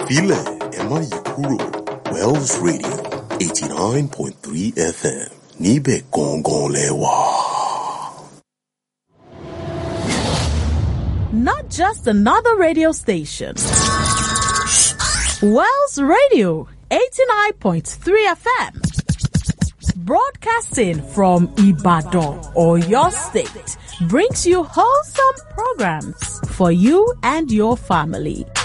Ẹ̀fílẹ̀ ẹ má yí kúrò. Wells Radio 89.3 FM níbẹ̀ gangan lẹ́wà. Not just another radio station. Wells Radio 89.3 FM. Broadcasting from Ibadan or your state brings you wholesome programs for you and your family.